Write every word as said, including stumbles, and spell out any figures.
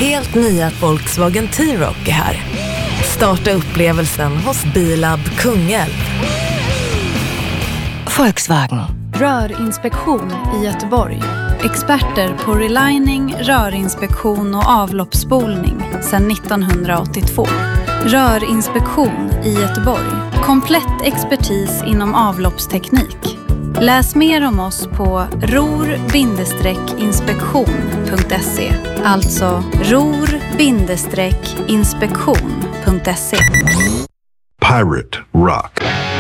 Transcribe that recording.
Helt nya Volkswagen T-Roc är här. Starta upplevelsen hos Bilab Kungälv. Volkswagen. Rörinspektion i Göteborg. Experter på relining, rörinspektion och avloppsspolning sedan nittonhundraåttiotvå. Rörinspektion i Göteborg. Komplett expertis inom avloppsteknik. Läs mer om oss på ror inspektion punkt se. Alltså ror inspektion punkt se. Pirate Rock.